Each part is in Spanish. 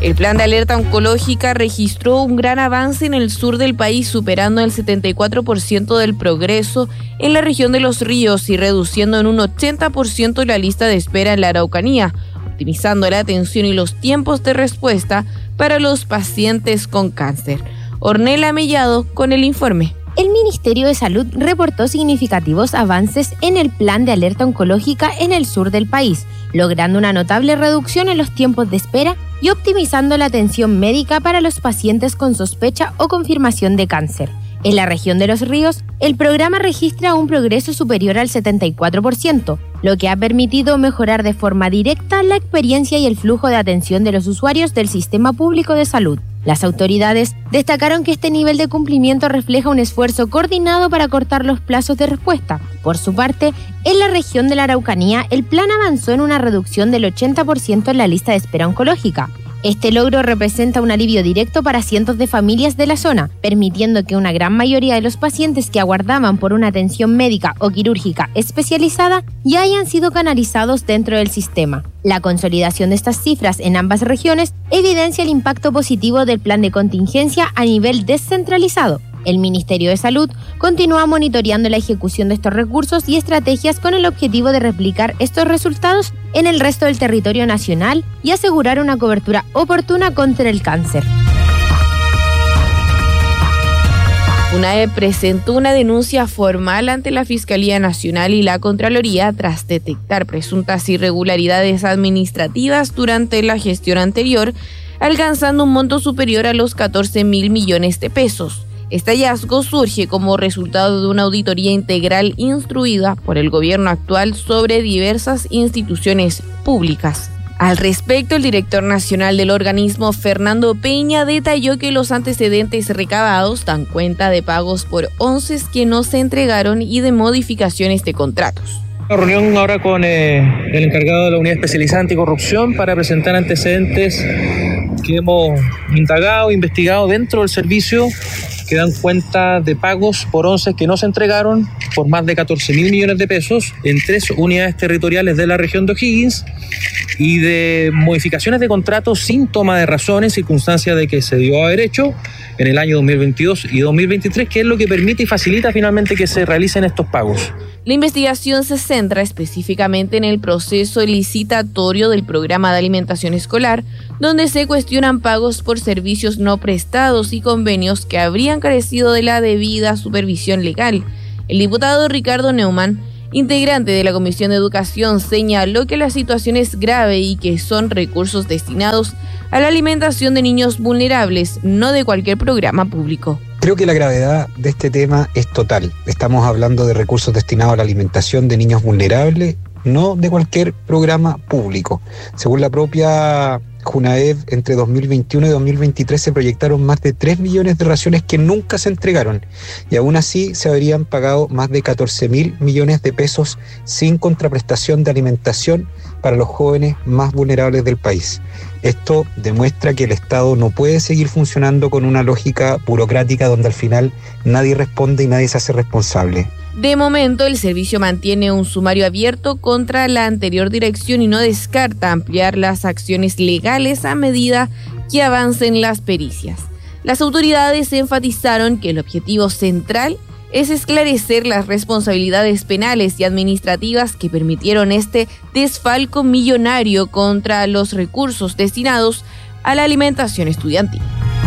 El plan de alerta oncológica registró un gran avance en el sur del país, superando el 74% del progreso en la región de Los Ríos y reduciendo en un 80% la lista de espera en la Araucanía, optimizando la atención y los tiempos de respuesta para los pacientes con cáncer. Ornella Mellado con el informe. El Ministerio de Salud reportó significativos avances en el plan de alerta oncológica en el sur del país, logrando una notable reducción en los tiempos de espera y optimizando la atención médica para los pacientes con sospecha o confirmación de cáncer. En la región de Los Ríos, el programa registra un progreso superior al 74%, lo que ha permitido mejorar de forma directa la experiencia y el flujo de atención de los usuarios del sistema público de salud. Las autoridades destacaron que este nivel de cumplimiento refleja un esfuerzo coordinado para acortar los plazos de respuesta. Por su parte, en la región de la Araucanía, el plan avanzó en una reducción del 80% en la lista de espera oncológica. Este logro representa un alivio directo para cientos de familias de la zona, permitiendo que una gran mayoría de los pacientes que aguardaban por una atención médica o quirúrgica especializada ya hayan sido canalizados dentro del sistema. La consolidación de estas cifras en ambas regiones evidencia el impacto positivo del plan de contingencia a nivel descentralizado. El Ministerio de Salud continúa monitoreando la ejecución de estos recursos y estrategias con el objetivo de replicar estos resultados en el resto del territorio nacional y asegurar una cobertura oportuna contra el cáncer. UNAEP presentó una denuncia formal ante la Fiscalía Nacional y la Contraloría tras detectar presuntas irregularidades administrativas durante la gestión anterior, alcanzando un monto superior a los 14.000 millones de pesos. Este hallazgo surge como resultado de una auditoría integral instruida por el gobierno actual sobre diversas instituciones públicas. Al respecto, el director nacional del organismo, Fernando Peña, detalló que los antecedentes recabados dan cuenta de pagos por onces que no se entregaron y de modificaciones de contratos. Una reunión ahora con el encargado de la unidad especializada anticorrupción para presentar antecedentes que hemos indagado, investigado dentro del servicio, que dan cuenta de pagos por onces que no se entregaron por más de 14.000 millones de pesos en 3 unidades territoriales de la región de O'Higgins y de modificaciones de contratos sin toma de razón en circunstancia de que se dio a haber hecho en el año 2022 y 2023, que es lo que permite y facilita finalmente que se realicen estos pagos. La investigación se centra específicamente en el proceso licitatorio del programa de alimentación escolar, donde se cuestionan pagos por servicios no prestados y convenios que habrían carecido de la debida supervisión legal. El diputado Ricardo Neumann, integrante de la Comisión de Educación, señaló que la situación es grave y que son recursos destinados a la alimentación de niños vulnerables, no de cualquier programa público. Creo que la gravedad de este tema es total. Estamos hablando de recursos destinados a la alimentación de niños vulnerables, no de cualquier programa público. Según la propia UNAEP, entre 2021 y 2023 se proyectaron más de 3 millones de raciones que nunca se entregaron y aún así se habrían pagado más de 14.000 millones de pesos sin contraprestación de alimentación para los jóvenes más vulnerables del país. Esto demuestra que el Estado no puede seguir funcionando con una lógica burocrática donde al final nadie responde y nadie se hace responsable. De momento, el servicio mantiene un sumario abierto contra la anterior dirección y no descarta ampliar las acciones legales a medida que avancen las pericias. Las autoridades enfatizaron que el objetivo central es esclarecer las responsabilidades penales y administrativas que permitieron este desfalco millonario contra los recursos destinados a la alimentación estudiantil.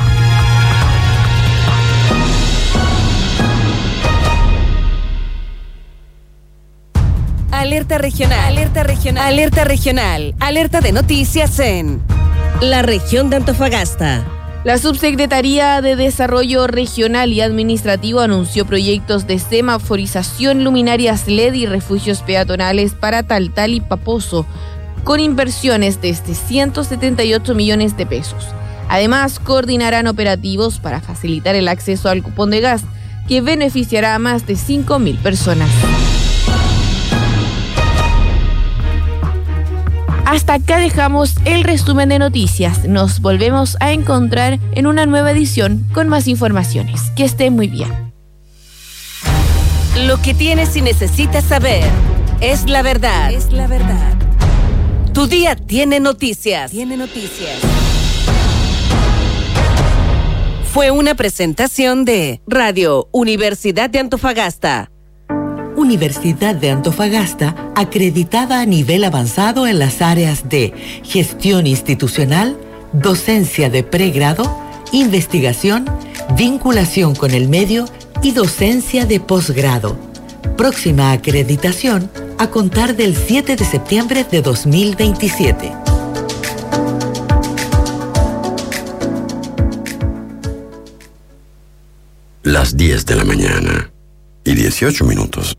Alerta regional, alerta regional, alerta regional, alerta de noticias en la región de Antofagasta. La Subsecretaría de Desarrollo Regional y Administrativo anunció proyectos de semaforización, luminarias LED y refugios peatonales para Taltal y Paposo, con inversiones de 178 millones de pesos. Además, coordinarán operativos para facilitar el acceso al cupón de gas, que beneficiará a más de 5.000 personas. Hasta acá dejamos el resumen de noticias. Nos volvemos a encontrar en una nueva edición con más informaciones. Que estén muy bien. Lo que tienes y necesitas saber es la verdad. Es la verdad. Tu día tiene noticias. Tiene noticias. fue una presentación de Radio Universidad de Antofagasta. Universidad de Antofagasta, acreditada a nivel avanzado en las áreas de gestión institucional, docencia de pregrado, investigación, vinculación con el medio y docencia de posgrado. Próxima acreditación a contar del 7 de septiembre de 2027. Las 10 de la mañana y 18 minutos.